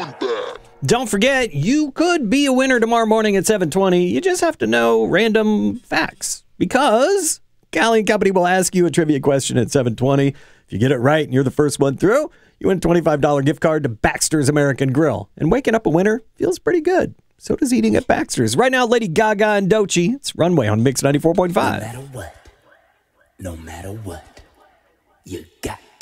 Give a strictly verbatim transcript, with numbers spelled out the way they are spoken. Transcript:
want that. Don't forget, you could be a winner tomorrow morning at seven twenty. You just have to know random facts because Callie and Company will ask you a trivia question at seven twenty. If you get it right and you're the first one through, you win a twenty-five dollars gift card to Baxter's American Grill. And waking up a winner feels pretty good. So does eating at Baxter's. Right now, Lady Gaga and Doechii. It's Runway on Mix ninety-four point five. No matter what, no matter what, you got